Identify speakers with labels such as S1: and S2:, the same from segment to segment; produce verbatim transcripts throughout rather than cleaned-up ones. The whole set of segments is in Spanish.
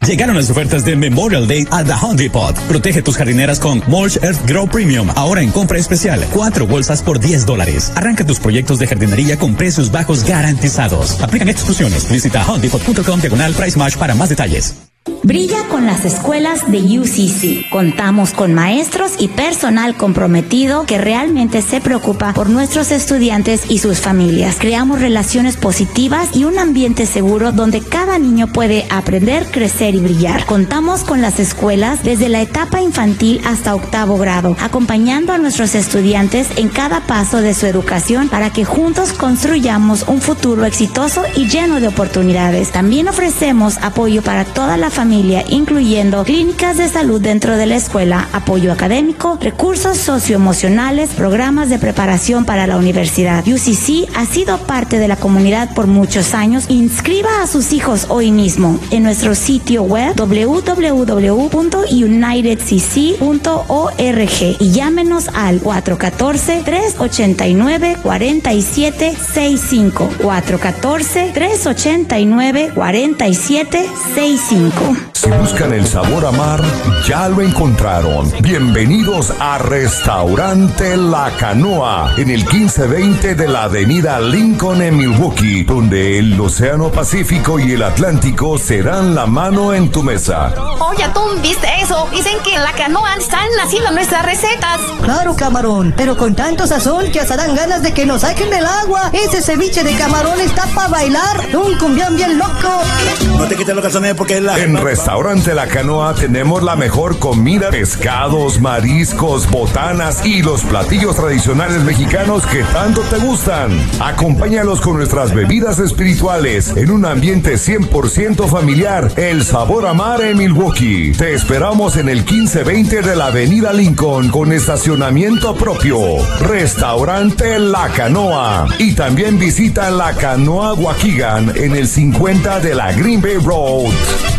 S1: Llegaron las ofertas de Memorial Day a The Home Depot. Protege tus jardineras con Mulch Earth Grow Premium. Ahora en compra especial. Cuatro bolsas por diez dólares. Arranca tus proyectos de jardinería con precios bajos garantizados. Aplican exclusiones. Visita homedepot punto com diagonal price match para más detalles.
S2: Brilla con las escuelas de U C C. Contamos con maestros y personal comprometido que realmente se preocupa por nuestros estudiantes y sus familias. Creamos relaciones positivas y un ambiente seguro donde cada niño puede aprender, crecer y brillar. Contamos con las escuelas desde la etapa infantil hasta octavo grado, acompañando a nuestros estudiantes en cada paso de su educación para que juntos construyamos un futuro exitoso y lleno de oportunidades. También ofrecemos apoyo para toda la familia, incluyendo clínicas de salud dentro de la escuela, apoyo académico, recursos socioemocionales, programas de preparación para la universidad. U C C ha sido parte de la comunidad por muchos años. Inscriba a sus hijos hoy mismo en nuestro sitio web doble u doble u doble u punto united c c punto org y llámenos al cuatro uno cuatro, tres ocho nueve, cuatro siete seis cinco cuatro uno cuatro, tres ocho nueve, cuatro siete seis cinco.
S3: Si buscan el sabor a mar, ya lo encontraron. Bienvenidos a Restaurante La Canoa, en el quince veinte de la avenida Lincoln en Milwaukee, donde el Océano Pacífico y el Atlántico serán la mano en tu mesa.
S4: Oye, ¿tú viste eso? Dicen que en La Canoa están haciendo nuestras recetas.
S5: Claro, camarón, pero con tanto sazón que hasta dan ganas de que nos saquen del agua. Ese ceviche de camarón está para bailar, un cumbión bien loco.
S6: No te quites los calzones porque es la...
S3: En Restaurante La Canoa tenemos la mejor comida, pescados, mariscos, botanas y los platillos tradicionales mexicanos que tanto te gustan. Acompáñalos con nuestras bebidas espirituales en un ambiente cien por ciento familiar. El sabor a mar en Milwaukee. Te esperamos en el quince veinte de la avenida Lincoln con estacionamiento propio. Restaurante La Canoa. Y también visita La Canoa Waukegan en el cincuenta de la Green Bay Road.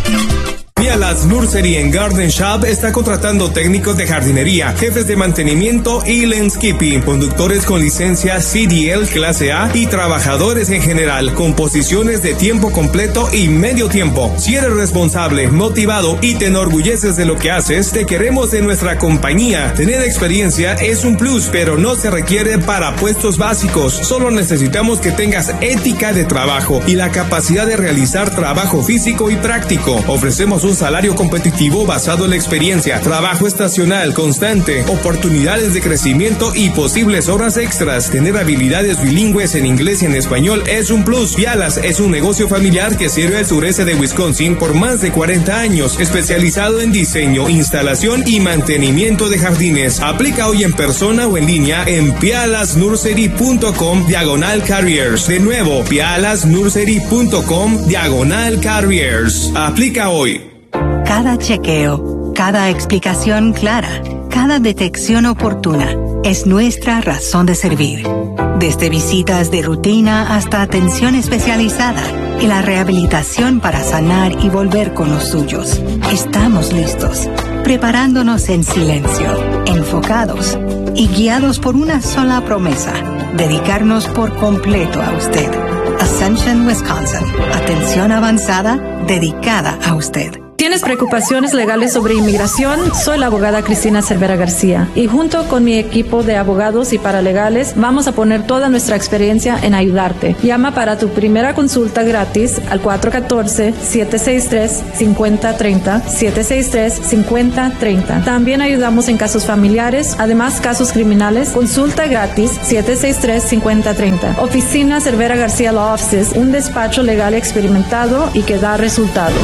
S7: Pialas Nursery and Garden Shop está contratando técnicos de jardinería, jefes de mantenimiento y landscaping, conductores con licencia C D L clase A y trabajadores en general con posiciones de tiempo completo y medio tiempo. Si eres responsable, motivado y te enorgulleces de lo que haces, te queremos en nuestra compañía. Tener experiencia es un plus, pero no se requiere para puestos básicos. Solo necesitamos que tengas ética de trabajo y la capacidad de realizar trabajo físico y práctico. Ofrecemos un salario competitivo basado en la experiencia, trabajo estacional constante, oportunidades de crecimiento y posibles horas extras. Tener habilidades bilingües en inglés y en español es un plus. Pialas es un negocio familiar que sirve al sureste de Wisconsin por más de cuarenta años, especializado en diseño, instalación y mantenimiento de jardines. Aplica hoy en persona o en línea en pialas nursery punto com diagonal careers. De nuevo, pialas nursery punto com diagonal careers. Aplica hoy.
S8: Cada chequeo, cada explicación clara, cada detección oportuna es nuestra razón de servir. Desde visitas de rutina hasta atención especializada y la rehabilitación para sanar y volver con los suyos. Estamos listos, preparándonos en silencio, enfocados y guiados por una sola promesa: dedicarnos por completo a usted. Ascension, Wisconsin. Atención avanzada dedicada a usted.
S9: ¿Tienes preocupaciones legales sobre inmigración? Soy la abogada Cristina Cervera García y junto con mi equipo de abogados y paralegales vamos a poner toda nuestra experiencia en ayudarte. Llama para tu primera consulta gratis al cuatro uno cuatro, siete seis tres, cinco cero tres cero, siete seis tres, cinco cero tres cero. También ayudamos en casos familiares, además casos criminales. Consulta gratis siete seis tres, cinco cero tres cero. Oficina Cervera García Law Offices, un despacho legal experimentado y que da resultados.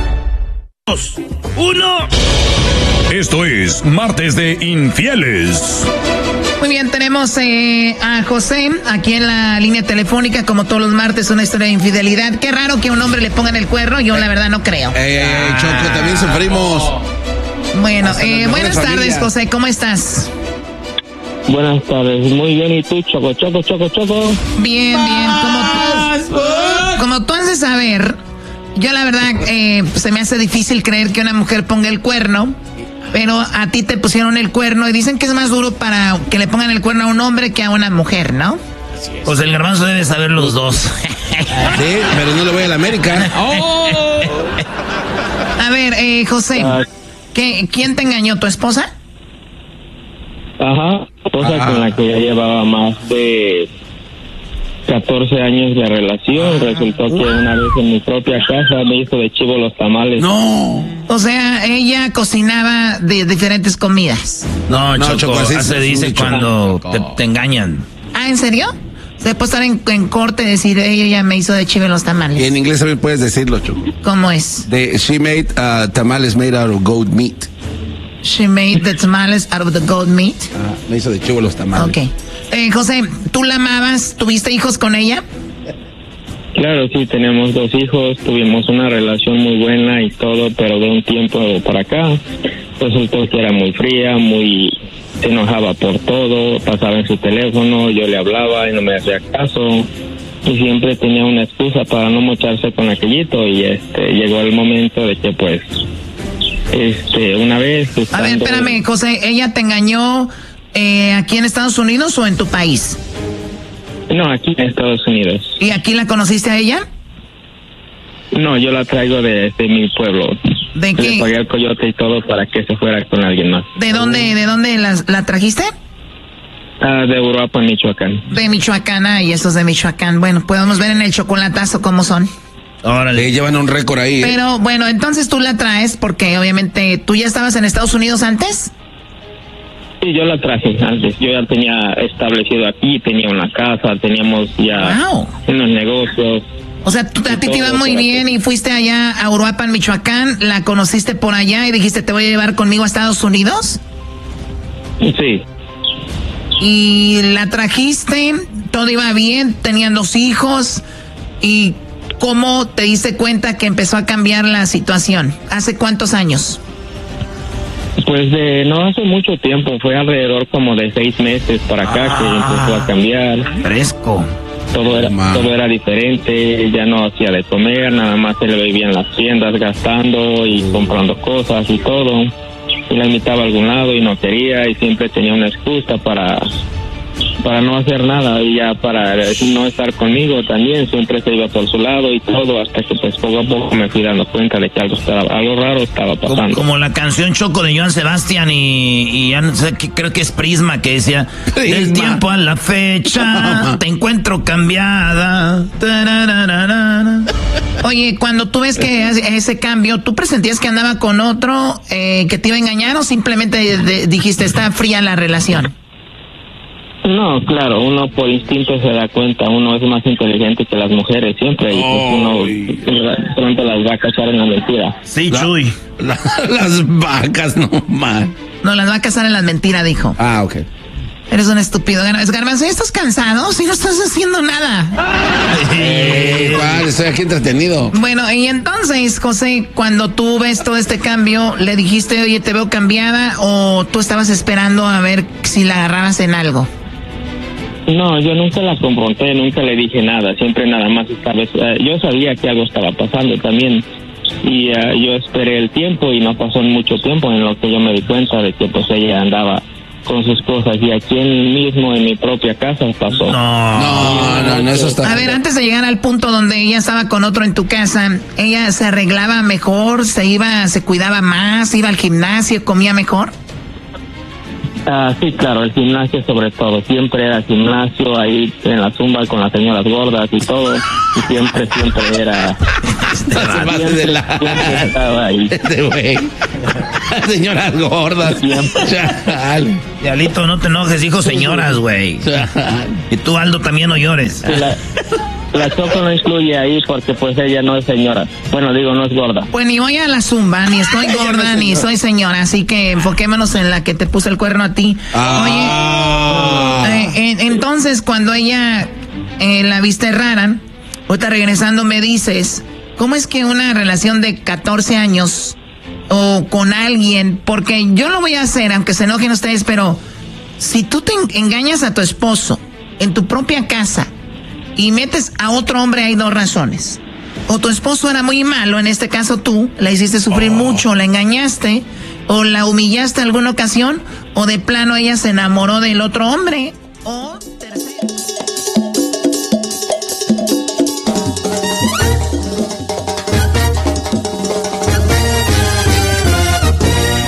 S10: Uno. Esto es Martes de Infieles.
S11: Muy bien, tenemos eh, a José aquí en la línea telefónica, como todos los martes, una historia de infidelidad. Qué raro que a un hombre le pongan el cuerno, yo la verdad no creo.
S12: Eh, eh, Choco, también sufrimos.
S11: Bueno, eh, buenas tardes, José, ¿cómo estás?
S13: Buenas tardes, muy bien, ¿y tú, Choco, Choco, Choco, Choco?
S11: Bien, bien, como, como tú has de saber, yo la verdad eh, se me hace difícil creer que una mujer ponga el cuerno, pero a ti te pusieron el cuerno y dicen que es más duro para que le pongan el cuerno a un hombre que a una mujer, ¿no?
S14: Pues el garbanzo debe saber los dos.
S12: Sí, pero no le voy a la América. ¡Oh!
S11: A ver, eh, José, uh, ¿qué, ¿quién te engañó? ¿Tu esposa?
S13: Ajá, esposa ah. con la que ya llevaba más de catorce años de relación. Resultó que una vez en mi propia casa me hizo de chivo los tamales.
S11: No. O sea, ella cocinaba de diferentes comidas.
S14: No, no Choco, Choco así se dice cuando te, te engañan.
S11: ¿Ah, en serio? Se puede estar en, en corte y decir, ella me hizo de chivo los tamales.
S12: Y en inglés también puedes decirlo, Choco.
S11: ¿Cómo es?
S12: De, she made uh, tamales made out of goat meat.
S11: She made the tamales out of the goat meat.
S12: Ah, me hizo de chivo los tamales.
S11: Ok. Eh, José, ¿tú la amabas? ¿Tuviste hijos con ella?
S13: Claro, sí, tenemos dos hijos, tuvimos una relación muy buena y todo, pero de un tiempo para acá resultó que era muy fría, muy... se enojaba por todo, pasaba en su teléfono, yo le hablaba y no me hacía caso, y siempre tenía una excusa para no mocharse con aquellito, y este llegó el momento de que pues, este, una vez... Estando...
S11: A ver, espérame, José, ¿ella te engañó eh, aquí en Estados Unidos o en tu país?
S13: No, aquí en Estados Unidos.
S11: ¿Y aquí la conociste a ella?
S13: No, yo la traigo de, de mi pueblo.
S11: ¿De qué?
S13: Le pagué al coyote y todo para que se fuera con alguien más.
S11: ¿De dónde, de dónde la, la trajiste?
S13: Ah, de Uruapan, Michoacán.
S11: De Michoacán, ah, y esos de Michoacán. Bueno, podemos ver en el chocolatazo cómo son.
S12: Órale, llevan un récord ahí. ¿eh?
S11: Pero bueno, entonces tú la traes porque obviamente tú ya estabas en Estados Unidos antes.
S13: Sí, yo la traje antes. Yo ya tenía establecido aquí, tenía una casa, teníamos ya wow. unos negocios.
S11: O sea, tú, a ti te iba muy bien y fuiste allá a Uruapan, Michoacán, la conociste por allá y dijiste, ¿te voy a llevar conmigo a Estados Unidos?
S13: Sí.
S11: Y la trajiste, todo iba bien, tenían dos hijos. ¿Y cómo te diste cuenta que empezó a cambiar la situación? ¿Hace cuántos años?
S13: Pues de no hace mucho tiempo, fue alrededor como de seis meses para acá ah, que empezó a cambiar.
S14: Fresco.
S13: Todo era, todo era diferente, ya no hacía de comer, nada más se le veía en las tiendas gastando y comprando cosas y todo. Y la invitaba a algún lado y no quería y siempre tenía una excusa para... para no hacer nada y ya para no estar conmigo también, siempre se iba por su lado y todo, hasta que pues poco a poco me fui dando cuenta de que algo estaba, algo raro estaba pasando.
S14: Como, como la canción Choco de Joan Sebastián y, y ya no sé, creo que es Prisma, que decía, Prisma. Del tiempo a la fecha te encuentro cambiada.
S11: Oye, cuando tú ves que ese cambio, ¿tú presentías que andaba con otro eh, que te iba a engañar o simplemente de, dijiste, está fría la relación?
S13: No, claro, uno por instinto se da cuenta, uno es más inteligente que las mujeres siempre, y pues uno pronto las va a cachar en la mentira.
S14: Sí, Chuy.
S12: La, la, las vacas, no más.
S11: No, las va a cazar en las mentiras, dijo.
S12: Ah, ok.
S11: Eres un estúpido. Garbanzo, ¿estás cansado? Si no estás haciendo nada.
S12: Eh, vale, estoy aquí entretenido.
S11: Bueno, y entonces, José, cuando tú ves todo este cambio, ¿le dijiste, oye, te veo cambiada, o tú estabas esperando a ver si la agarrabas en algo?
S13: No, yo nunca la confronté, nunca le dije nada, siempre nada más estaba, uh, yo sabía que algo estaba pasando también, y uh, yo esperé el tiempo y no pasó mucho tiempo en lo que yo me di cuenta de que pues ella andaba con sus cosas, y aquí mismo en mi propia casa pasó.
S12: No, no, no, no, eso está...
S11: A ver, antes de llegar al punto donde ella estaba con otro en tu casa, ¿ella se arreglaba mejor, se iba, se cuidaba más, iba al gimnasio, comía mejor?
S13: Ah, sí, claro, el gimnasio sobre todo, siempre era gimnasio ahí en la zumba con las señoras gordas y todo, y siempre, siempre era...
S12: siempre, de la...
S13: siempre estaba ahí.
S12: Este güey, señoras gordas.
S14: Siempre. Diablito, no te enojes, dijo señoras, güey. Y tú, Aldo, también no llores.
S13: Sí, la... La Choco no incluye ahí porque pues ella no es señora. Bueno, digo, no es gorda.
S11: Pues ni voy a la zumba, ni estoy gorda, ni soy señora. Así que enfoquémonos en la que te puso el cuerno a ti.
S12: Ah.
S11: Oye, eh, entonces cuando ella eh, la viste rara, ahorita regresando me dices, ¿cómo es que una relación de catorce años o con alguien, porque yo lo voy a hacer, aunque se enojen ustedes, pero si tú te engañas a tu esposo en tu propia casa, y metes a otro hombre, hay dos razones. O tu esposo era muy malo, en este caso tú, la hiciste sufrir oh. mucho, la engañaste, o la humillaste alguna ocasión, o de plano ella se enamoró del otro hombre, o tercero.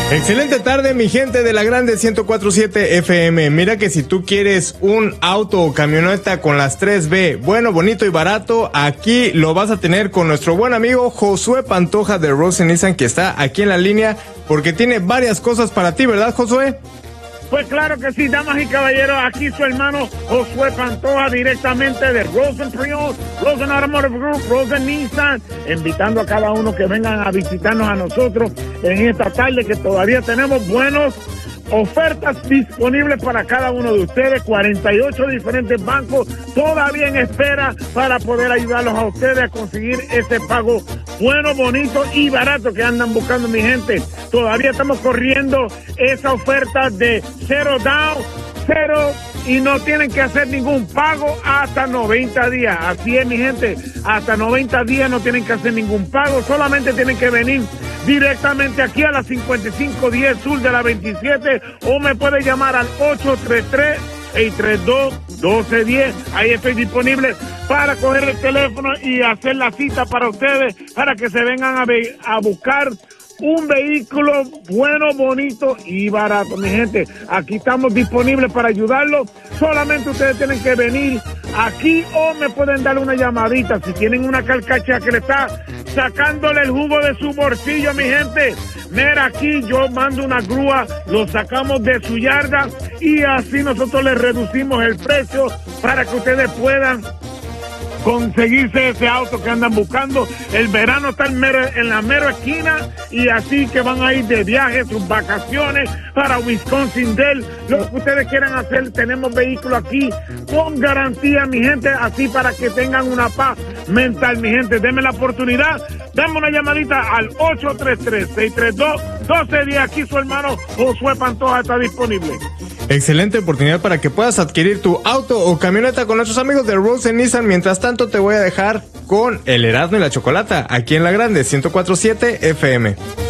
S15: Excelente tarde, mi gente de la grande ciento cuatro punto siete F M. Mira que si tú quieres un auto o camioneta con las tres B, bueno, bonito y barato, aquí lo vas a tener con nuestro buen amigo Josué Pantoja de Rosen Nissan, que está aquí en la línea porque tiene varias cosas para ti, ¿verdad, Josué?
S16: Pues claro que sí, damas y caballeros, aquí su hermano Josué Pantoja, directamente de Rosen Pre-Owned, Rosen Automotive Group, Rosen Nissan, invitando a cada uno que vengan a visitarnos a nosotros en esta tarde, que todavía tenemos buenos ofertas disponibles para cada uno de ustedes, cuarenta y ocho diferentes bancos todavía en espera para poder ayudarlos a ustedes a conseguir ese pago bueno, bonito y barato que andan buscando, mi gente. Todavía estamos corriendo esa oferta de cero down, cero, y no tienen que hacer ningún pago hasta noventa días. Así es, mi gente, hasta noventa días no tienen que hacer ningún pago, solamente tienen que venir directamente aquí a la cincuenta y cinco diez sur de la veintisiete, o me puede llamar al ocho tres tres, seis tres dos, uno dos uno cero. Ahí estoy disponible para coger el teléfono y hacer la cita para ustedes, para que se vengan a, ve- a buscar un vehículo bueno, bonito y barato, mi gente. Aquí estamos disponibles para ayudarlos. Solamente ustedes tienen que venir aquí o me pueden dar una llamadita si tienen una carcacha que le está sacándole el jugo de su bolsillo, mi gente. Mira, aquí yo mando una grúa, lo sacamos de su yarda y así nosotros les reducimos el precio para que ustedes puedan conseguirse ese auto que andan buscando. El verano está en, mero, en la mera esquina, y así que van a ir de viaje, sus vacaciones para Wisconsin Dells, lo que ustedes quieran hacer. Tenemos vehículos aquí con garantía, mi gente, así para que tengan una paz mental, mi gente. Denme la oportunidad, denme una llamadita al ocho tres tres, seis tres dos, uno dos uno cero. Aquí su hermano Josué Pantoja está disponible.
S15: Excelente oportunidad para que puedas adquirir tu auto o camioneta con nuestros amigos de Rosen Nissan. Mientras tanto, te voy a dejar con el Erasmo y la Chocolata, aquí en la grande ciento cuatro punto siete F M.